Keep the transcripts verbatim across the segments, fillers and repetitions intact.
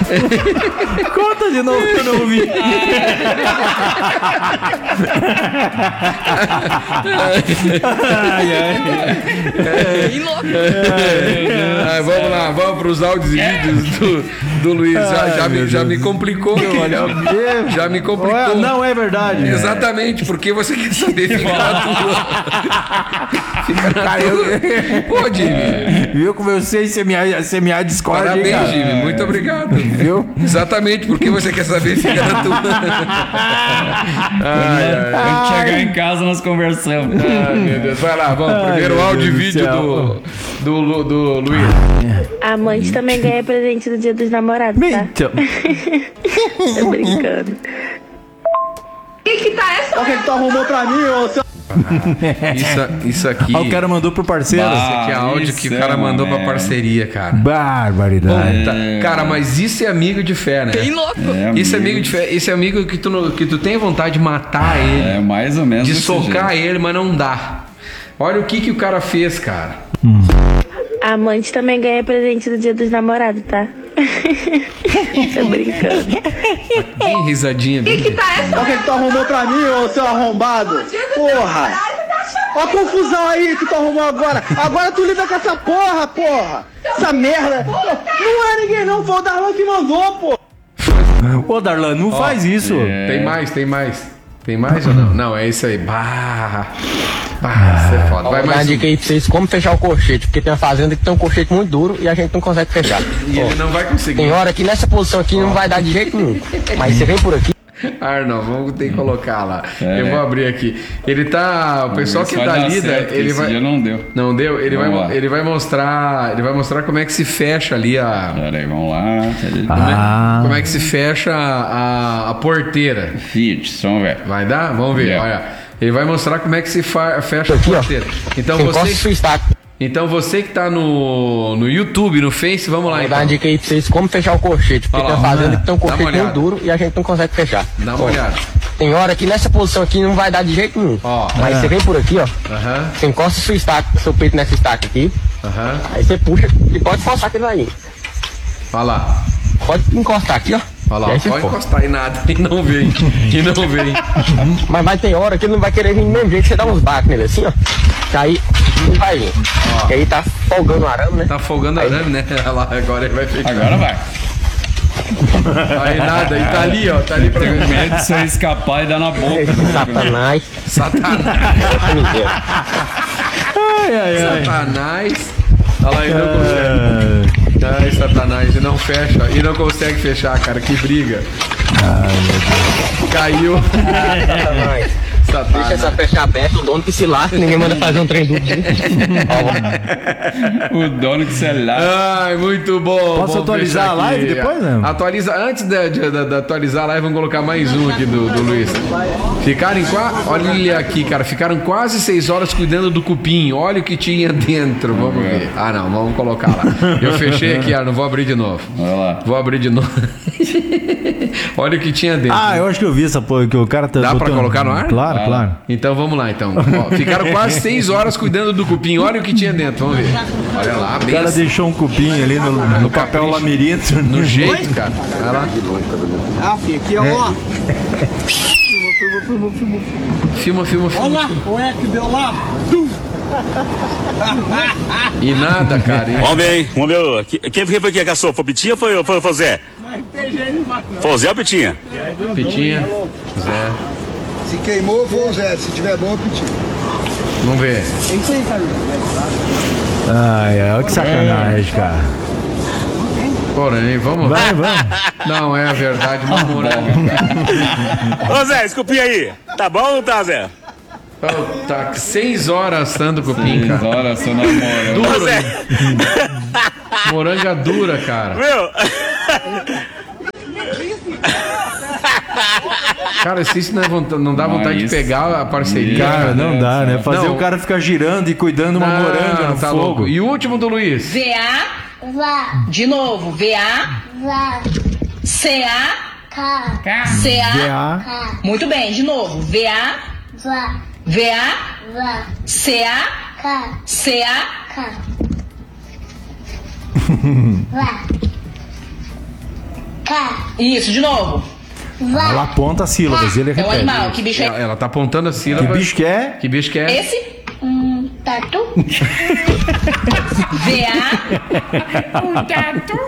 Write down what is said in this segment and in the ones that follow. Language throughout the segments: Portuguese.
Conta de novo que eu não ouvi. ai, ai. É, vamos lá, vamos para os áudios e vídeos do, do Luiz. Já, Ai, já, me, já me complicou aqui. Deus. Já me complicou. Não é verdade. Exatamente, porque você quer saber ficar na tua. Fica na Cara, tua. eu... Pô, Jimmy. Viu como eu sei semear, semear discórdia? Parabéns, cara. Jimmy. Muito obrigado. Viu? Exatamente, porque você quer saber fica na tua. ai, ai. Quando chegar em casa, nós conversamos. Ai, meu Deus. Vai lá, vamos. Ai, Primeiro meu áudio e Deus do vídeo céu. do, do, Lu- do Luiz. A amante também ganha presente no dia dos namorados, tá? Então. Tô brincando. Que que tá essa? O que que tu arrumou pra mim, ô seu... Isso, isso aqui. Ó, o cara mandou pro parceiro. Isso aqui é Ah, áudio isso que o é cara uma mandou pra merda. parceria, cara. Barbaridade. Puta, cara, mas isso é amigo de fé, né? É, Isso é amigo de fé. Esse é amigo que tu, não- que tu tem vontade de matar ele, É mais ou menos de desse socar jeito. ele, mas não dá. Olha o que, que o cara fez, cara. A amante também ganha presente no dia dos namorados, tá? Tô brincando. Bem risadinha, bem. Que que tá essa? O que que tu arrumou pra mim, ô seu arrombado? Porra! Ó a confusão aí que tu arrumou agora. Agora tu lida com essa porra, porra. Essa merda. Não é ninguém não, foi o Darlan que mandou, pô. Ô, Darlan, não faz isso. Tem mais, tem mais. Tem mais ou não? Não, é isso aí. Bah, bah, isso é foda. Vai Vou dar uma mais um. dica aí pra vocês como fechar o colchete, porque tem uma fazenda que tem um colchete muito duro e a gente não consegue fechar. E ele não vai conseguir. Tem hora que nessa posição aqui não vai dar de jeito nenhum. Mas você vem por aqui. Arnold, vamos ter que colocar lá. É. Eu vou abrir aqui. Ele tá. O pessoal ver que se vai tá dar lida, certo, ele esse vai. dia não deu. Não deu? Ele vai, Vamos lá. ele vai mostrar. Ele vai mostrar como é que se fecha ali a. Pera aí, vamos lá. Ah. Como é que se fecha a, a porteira. Fit, vamos ver. Vai dar? Vamos ver, Yeah. olha. Ele vai mostrar como é que se fa- fecha a Aqui, ó. porteira. Então Encosta o você, seu estaca. então você que tá no, no YouTube, no Face, vamos lá Vou então. dar uma dica aí pra vocês como fechar o colchete, porque Olha tem lá, uma fazenda que tem um dá uma colchete muito olhada. duro e a gente não consegue fechar. Dá uma Ó, olhada. Tem hora que nessa posição aqui não vai dar de jeito nenhum. Ó. Mas você vem por aqui, ó. Aham, Você encosta o seu estaca, seu peito nessa estaca aqui. aham. Aí você puxa e pode forçar que ele vai indo. Olha lá. Pode encostar aqui, ó. Olha E lá. aí você Pode força. encostar em nada. E não vem. E não vem. Mas vai ter hora que ele não vai querer vir do mesmo jeito, você dá uns baques nele assim, ó. Que aí ele vai vir. Que aí tá folgando o arame, né? Tá folgando arame, né? Olha lá, agora ele vai fechar. Agora vai. Aí nada, e tá ali, ó. Tá ali pra Tenho mim. medo de você escapar e dar na boca. Satanás. Satanás. Ai, ai, ai. Satanás. Olha lá, ele não consegue. Ai, Satanás, e não fecha. E não consegue fechar, cara. Que briga. Caiu. Satanás. Deixa Satanás. essa fechar aberta, o dono que se lasca, ninguém manda fazer um trem duro. O dono que se lá. Ai, muito bom. Posso Vamos atualizar fechar a live aqui. depois, né? Atualiza, antes de, de- de- de atualizar a live, vamos colocar mais um aqui do, do Luiz. Ficaram quase. Olha ele aqui, cara. Ficaram quase seis horas cuidando do cupim. Olha o que tinha dentro. Vamos ver. Ah, não, vamos colocar lá. Eu fechei aqui, ah, não vou abrir de novo. Olha lá. Vou abrir de novo. Olha o que tinha dentro. Ah, eu acho que eu vi essa porra que o cara tá. Dá pra botando- colocar no ar? Claro, claro. Então vamos lá, então. Ó, ficaram quase seis horas cuidando do cupim. Olha o que tinha dentro, vamos ver. Olha lá, O bem cara assim, deixou um cupim ali no, no papel capricho. labirinto. no jeito, cara. Olha lá. Ah, filho, aqui, ó. Filma, filma, filma. Olha lá, o é que deu lá. E nada, cara. E- Vamos ver, hein? Vamos ver. Quem, quem foi que caçou? Foi o Pitinha ou foi, foi, foi o Zé? Foi o Zé ou o Pitinha? Pitinha. Zé. Se queimou, foi o Zé. Se tiver bom, eu pedi. Vamos ver. Ai, ai, olha que sacanagem, cara. Porém, vamos lá. Vai, vai. Não é a verdade, uma moranga. Ô Zé, desculpinha aí. Tá bom ou não tá, Zé? Tá seis horas assando cupim, Seis cara. horas só namorando. Ô Duro, Zé, hein? Moranga dura, cara. meu. Cara, se isso não, é vonta- não dá Não, vontade de isso- pegar a parceria. Cara, não dá, né? Fazer Não. o cara ficar girando e cuidando uma Não, moranga no tá fogo. louco. E o último do Luiz? V A. De novo. V A. C A. C A. V A. Muito bem, de novo. V A. V A. C A. C A. Isso, de novo. Ela aponta as sílabas, ele É repete. um animal. Que bicho é Ela, ela tá apontando a sílaba. Que bicho que é? Que bicho que é? esse? Um tatu. V A. Um tatu.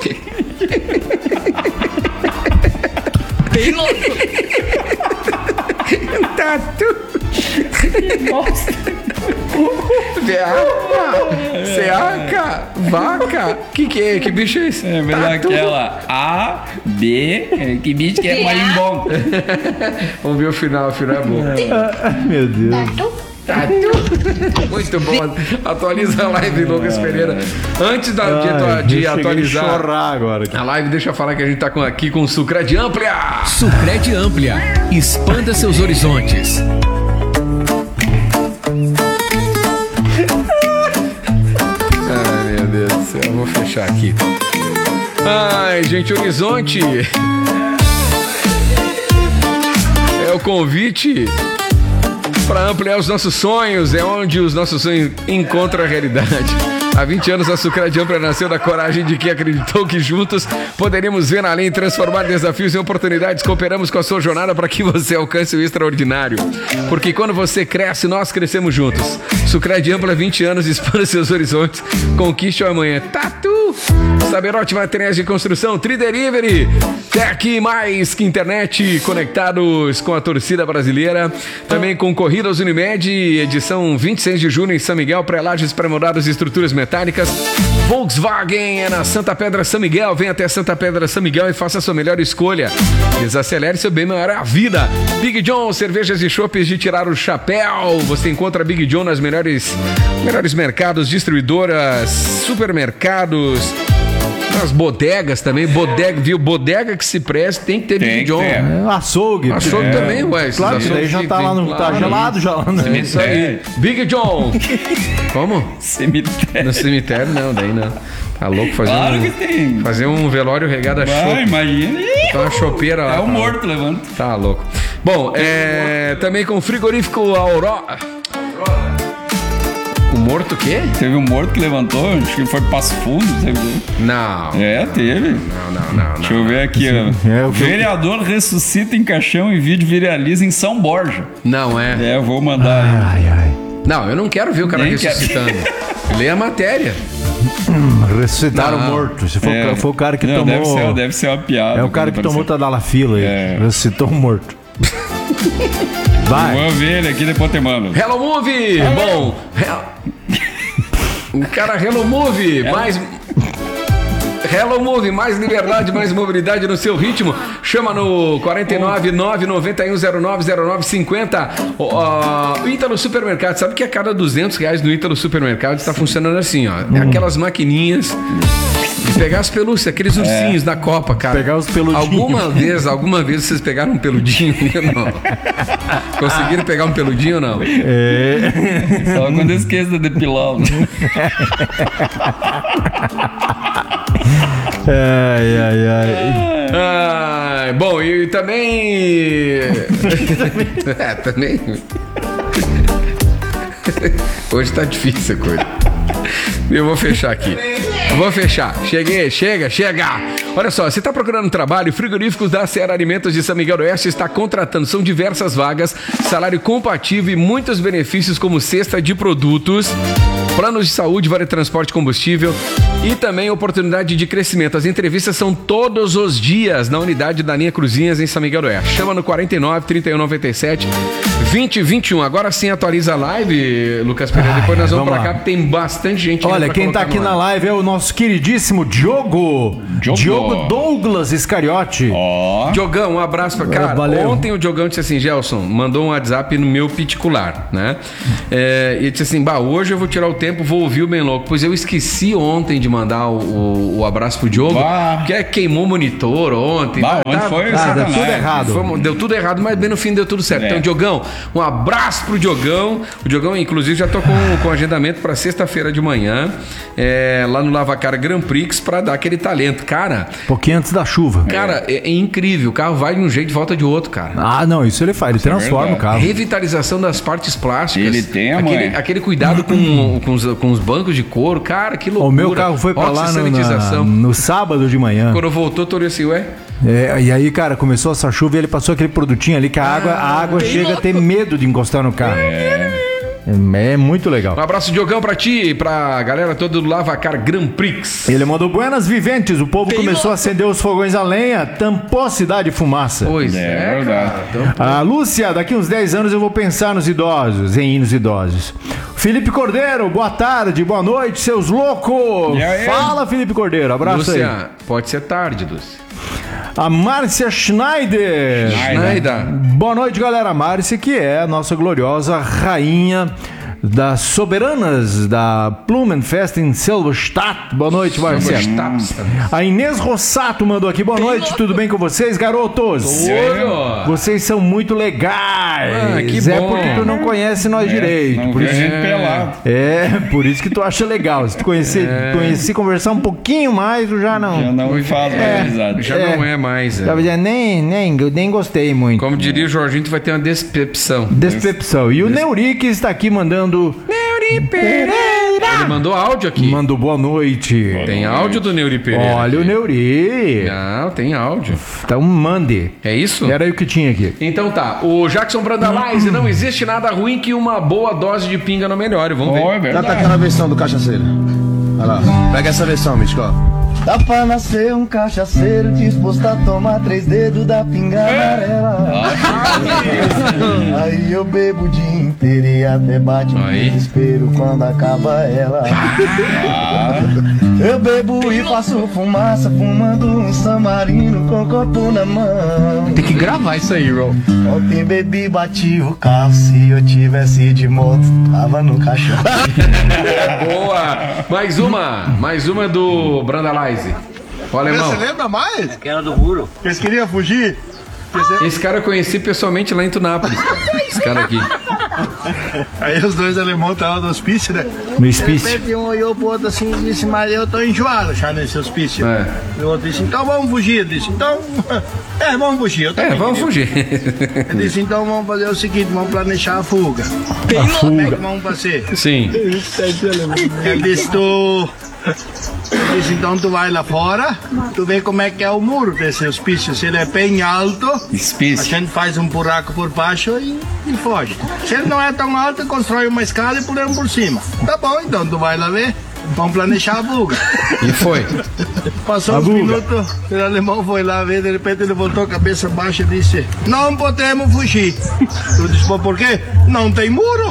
Bem louco. Tatu. Nossa. Seaca, vaca. Que que é? Que bicho é esse? É melhor aquela A, B, que bicho que é marimbondo. Vamos ver o final, o final é bom. Meu Deus. Tatu. Muito bom. Atualiza a live, Lucas Pereira. Antes da, de, Ai, de eu cheguei a atualizar chorar agora. a live, deixa eu falar que a gente tá com, aqui com o Sucred Amplia. Sucred Amplia. Expanda seus horizontes. Ai, meu Deus do céu. Eu vou fechar aqui. Ai, gente, Horizonte é o convite para ampliar os nossos sonhos. É onde os nossos sonhos encontram a realidade. Há vinte anos, a Sucred Amplia nasceu da coragem de quem acreditou que juntos poderíamos ver além e transformar desafios em oportunidades. Cooperamos com a sua jornada para que você alcance o extraordinário. Porque quando você cresce, nós crescemos juntos. Sucred Amplia, vinte anos, expanda seus horizontes. Conquiste o amanhã. Tatu! Saberote Materiais de Construção, Tridelivery, Tec mais que internet, conectados com a torcida brasileira. Também com Corridas Unimed, edição vinte e seis de junho em São Miguel, pré-lajes, pré-moldadas e estruturas metálicas. Volkswagen é na Santa Pedra São Miguel. Venha até Santa Pedra São Miguel e faça a sua melhor escolha. Desacelere seu bem maior é a vida. Big John, cervejas e chopes de tirar o chapéu. Você encontra Big John nas melhores, melhores mercados, distribuidoras, supermercados, nas bodegas também. Bodega, viu? Bodega que se presta tem que ter Tem Big que John. ter. É, açougue. Açougue É. também, ué. Claro, esses daí já açougues tá que lá tem- no. Tá claro. gelado já lá, né? Isso aí. Big John. Como? Cemitério. No cemitério, não, daí não. Tá louco fazer Claro um, que tem. fazer um velório regado a Vai, chope. imagina. Tá uma chopeira lá. É o tá morto levando. Tá louco. Bom, é, também com frigorífico Aurora. O morto o quê? Teve um morto que levantou, acho que foi Passo Fundo, você viu? Não. É, teve. Não, não, não, Deixa eu ver aqui, ó. É, o que eu- Vereador ressuscita em caixão e vídeo viraliza em São Borja. não. é. É, eu vou mandar aí. Ai, ai. Não, eu não quero ver o cara Nem quero. ressuscitando. Lê a matéria. Ressuscitaram Não. morto. Se for, É. foi o cara que Não, tomou. Deve ser, deve ser uma piada. É o cara que tomou Apareceu. Tadalafila aí. É. Ressuscitou um morto. Vai. Vou ver ele aqui, depois te mando. Hello Move! Bom, Hel- o cara Hello Move, mais... Hello Move, mais liberdade, mais mobilidade no seu ritmo. Chama no quatro nove nove nove um zero nove zero nove cinco zero. O Ítalo Supermercado, sabe que a cada duzentos reais no Ítalo Supermercado está funcionando assim, ó. É aquelas maquininhas de pegar as pelúcias, aqueles ursinhos da Copa, cara. Pegar os peludinhos. Alguma vez, alguma vez vocês pegaram um peludinho? Não. Conseguiram pegar um peludinho ou não? É. Só quando eu esqueço de depilar. Ai, ai, ai. Ah, bom, e também. é, também. Hoje tá difícil a coisa. Eu vou fechar aqui. Vou fechar. Cheguei, chega, chega. Olha só, você está procurando trabalho? Frigoríficos da Seara Alimentos de São Miguel do Oeste está contratando. São diversas vagas, salário compatível e muitos benefícios como cesta de produtos, planos de saúde, vale transporte, combustível e também oportunidade de crescimento. As entrevistas são todos os dias na unidade da linha Cruzinhas em São Miguel do Oeste. Chama no quarenta e nove, trinta e um, noventa e sete, vinte, vinte e um. Agora sim atualiza a live, Lucas Pereira. Ai, Depois nós vamos, vamos pra lá. cá, tem bastante gente. ainda Olha, pra quem tá colocar aqui no na ar. live é o nosso queridíssimo Diogo. Diogo. Diogo Douglas Iscariote. Ó. Diogão, um abraço pra cara. Valeu. Ontem o Diogão disse assim, Gelson, mandou um WhatsApp no meu particular, né? É, e disse assim, bah, hoje eu vou tirar o tempo, vou ouvir o Bem Louco. Pois eu esqueci ontem de mandar o, o, o abraço pro Diogo, Bah. que é, queimou o monitor ontem. Bah, Tá- onde tá- foi? Ah, deu Sacanagem. tudo errado. Foi- deu tudo errado, mas bem no fim deu tudo certo. É. Então, Diogão, um abraço pro Diogão. O Diogão, inclusive, já tô com, com agendamento pra sexta-feira de manhã, é, lá no Lavacar Grand Prix, pra dar aquele talento. Cara, Pouquinho antes da chuva. cara, é, é incrível. O carro vai de um jeito e volta de outro, cara. Ah, não, isso ele faz. Ele transforma o verdade. carro. Revitalização das partes plásticas. Ele tem, aquele, mãe. aquele cuidado com, com, os, com os bancos de couro. Cara, que loucura. O meu carro foi pra lá no, na- Oxisanitização. no sábado de manhã. Quando voltou, eu tô olhando assim, ué, É, e aí, cara, começou essa chuva e ele passou aquele produtinho ali que a água, a água chega a ter medo de encostar no carro. É. É muito legal. Um abraço, Diogão, pra ti e pra galera toda do Lavacar Grand Prix. Ele mandou buenas viventes. O povo Tem começou louco. a acender os fogões a lenha, tampou a cidade de fumaça. Pois é, é verdade. A Lúcia, daqui uns dez anos eu vou pensar nos idosos, em ir nos idosos. Felipe Cordeiro, boa tarde, boa noite, seus loucos. Fala, Felipe Cordeiro, abraço Lúcia, aí. Lúcia, pode ser tarde, Lúcia. A Márcia Schneider. Schneider. Boa noite, galera. Márcia, que é a nossa gloriosa rainha das soberanas da Blumenfest em Silverstadt. Boa noite, Márcia. A Inês Rossato mandou aqui. Boa noite, tudo bem com vocês, garotos? Tudo. Vocês são muito legais. Ah, que é bom. porque tu não conhece nós É, direito. não Por vê isso, gente pelado. é, por isso que tu acha legal. Se tu conhecer, É. conhecer conversar um pouquinho mais, tu já não... Já não faz mais É. amizade. Já É. não é mais. É. Tava dizendo, nem, nem, nem gostei muito. Como diria o Jorginho, tu vai ter uma decepção. Decepção. E o Neurique está aqui mandando... Neuri Pereira. Ele mandou áudio aqui. Mandou boa noite. Tem áudio do Neuri Pereira. Olha aqui. o Neuri. Não, tem áudio. Então mande. É isso? Era aí o que tinha aqui. Então tá. O Jackson Brandalize, não existe nada ruim que uma boa dose de pinga não melhore. Vamos ver. Oh, é Cata verdade. aquela versão do cachaceiro. Olha lá. Pega essa versão, Mítico. Dá pra nascer um cachaceiro disposto a tomar três dedos da pinga amarela. Aí eu bebo o dia inteiro e até bate um Aí. desespero quando acaba ela. Eu bebo e faço fumaça, fumando um samarino com copo na mão. Tem que gravar isso aí, Ro. Ontem bebi, bati o carro, se eu tivesse de moto, tava no caixão. Boa! Mais uma. Mais uma do Brandalize. O alemão. Você lembra mais? Aquela do muro. Eles queriam fugir? Esse cara eu conheci pessoalmente lá em Tunápolis. Esse cara aqui. Aí os dois alemães estavam no hospício, né? No hospício. De repente um olhou pro outro assim e disse, mas eu tô enjoado já nesse hospício. É. E o outro disse, então vamos fugir. Ele disse, então, é, vamos fugir. Eu É, também vamos queria. fugir. Ele disse, então vamos fazer o seguinte, vamos planejar a fuga. A Como é que fuga. vamos fazer? Sim. Ele disse, tu... Ele disse, então tu vai lá fora, tu vê como é que é o muro desse hospício. Se ele é bem alto, a Espício. gente faz um buraco por baixo e, e foge. Se ele não é tão alto, constrói uma escada e pulamos por cima. Tá bom, então tu vai lá ver. Vamos planejar a fuga. E foi. Passou A uns fuga. minutos, o alemão foi lá ver, de repente ele voltou a cabeça baixa e disse, não podemos fugir. Eu disse, "Pô, por quê? Não tem muro."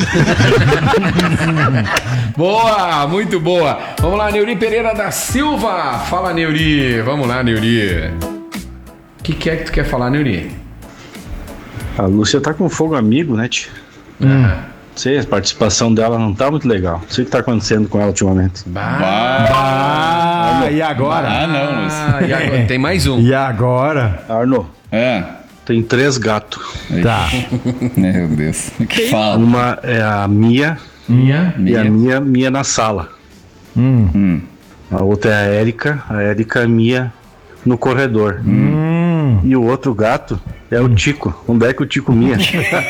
Boa, muito boa. Vamos lá, Neuri Pereira da Silva. Fala, Neuri. Vamos lá, Neuri. O que, que é que tu quer falar, Neuri? A Lúcia tá com fogo amigo, né, tio? Uhum. Sei, a participação dela não tá muito legal. Não sei o que tá acontecendo com ela ultimamente. Ah, e agora? Ah, não, Lúcio. Ah, e agora? Tem mais um. E agora? Arno, É. tem três gatos. Tá. Meu Deus. O que fala? Uma é a Mia Minha. e a Mia. Mia, Mia na sala. Hum. Hum. A outra é a Érica, a Érica e Mia no corredor. Hum. E o outro gato é o Tico. Onde é que o Tico Mia?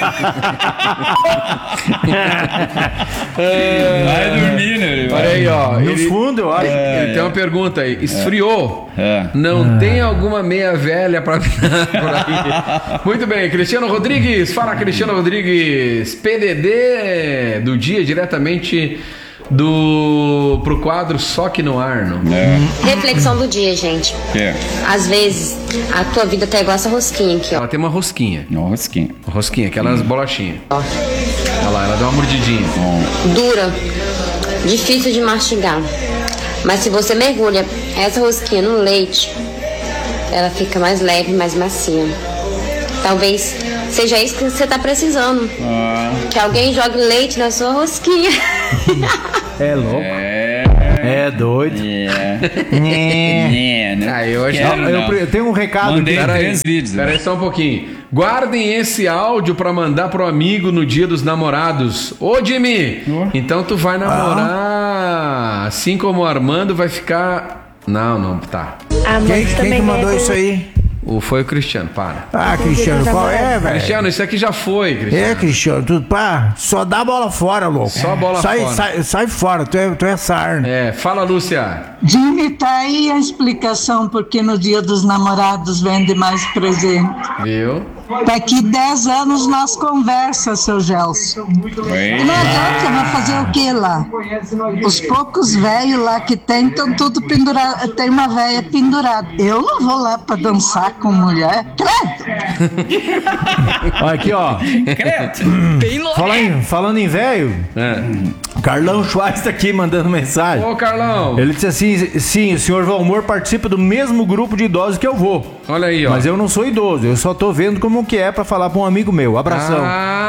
Vai dormir, né? Olha aí, ó. No Ele, fundo, eu acho. ele tem uma pergunta aí. Esfriou? É. Não tem alguma meia velha pra virar por aí? Muito bem, Cristiano Rodrigues. Fala, Cristiano Rodrigues. P D D do dia, diretamente do pro quadro Só Que No Arno. É. Reflexão do dia, gente. É. Às vezes, a tua vida tá igual essa rosquinha aqui, ó. Ela tem uma rosquinha. Uma rosquinha. Rosquinha, aquelas bolachinhas. Olha lá, ela dá uma mordidinha. Dura, difícil de mastigar. Mas se você mergulha essa rosquinha no leite, ela fica mais leve, mais macia. Talvez seja isso que você tá precisando. Ah. Que alguém jogue leite na sua rosquinha. É louco. É. É doido. É. É. É, né? Ah, eu acho Quero, que- Eu, não. eu tenho um recado Mandei aqui. três vídeos. Pera aí só um pouquinho. Guardem esse áudio pra mandar pro amigo no dia dos namorados. Ô, Jimmy, Oh. então tu vai namorar. Assim como o Armando vai ficar... Não, não, tá. A Quem, Amante quem também que mandou ganha isso aí? O foi o Cristiano, para. Ah, Cristiano, qual é, velho? Cristiano, isso aqui já foi, Cristiano. É, Cristiano, tudo pá, só dá a bola fora, louco. Só a bola sai, fora. Sai, sai fora, tu é, tu é sarna. É, fala, Lúcia. Jimmy, tá aí a explicação porque no dia dos namorados vende mais presente. Viu? Daqui dez anos nós conversa, seu Gelson. E não adianta, vai fazer o que lá? Os poucos velhos lá que tem, estão tudo pendurado. Tem uma velha pendurada. Eu não vou lá pra dançar com mulher. Credo! Olha aqui, ó. Credo! Fala em, falando em velho, É. Carlão Schwartz tá aqui mandando mensagem. Ô, Carlão. Ele disse assim: sim, o senhor Valmor participa do mesmo grupo de idosos que eu vou. Olha aí, ó. Mas eu não sou idoso, eu só tô vendo como que é pra falar pra um amigo meu. Abração.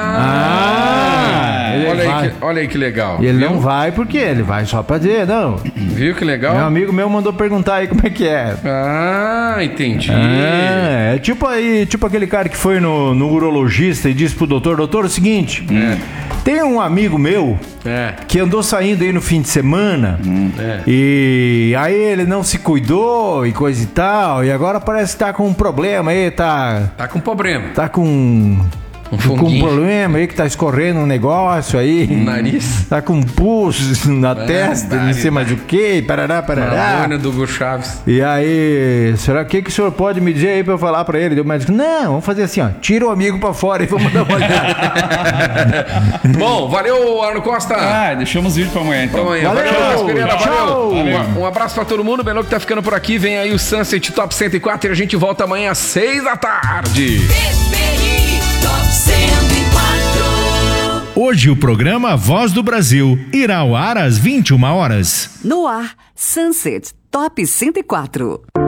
Ah, ele olha, vai. aí que, olha aí que legal. E ele Viu? não vai porque ele vai só pra dizer, não. Viu que legal? Meu amigo meu mandou perguntar aí como é que é. Ah, entendi. Ah, é tipo aí, tipo aquele cara que foi no, no urologista e disse pro doutor, doutor, é o seguinte, É. tem um amigo meu É. que andou saindo aí no fim de semana É. e aí ele não se cuidou e coisa e tal, e agora parece que tá com um problema aí, tá, Tá com problema. tá com... Um com um funguinho. problema aí que tá escorrendo um negócio aí. No nariz. Tá com um pulso na testa, não sei mais o que, parará, Na parará. boina do Hugo Chaves. E aí, será que que o senhor pode me dizer aí pra eu falar pra ele? Deu o médico, não, vamos fazer assim, ó, tira o amigo pra fora e vamos dar uma olhada. Bom, valeu, Arno Costa. Ah, deixamos o vídeo pra amanhã, então. Pra amanhã. Valeu, Valeu, Lucas Pereira, tchau. valeu. Valeu. Um, um abraço pra todo mundo, Belo que tá ficando por aqui. Vem aí o Sunset Top cento e quatro e a gente volta amanhã às seis da tarde. Hoje o programa Voz do Brasil irá ao ar às vinte e uma horas. No ar, Sunset Top cento e quatro.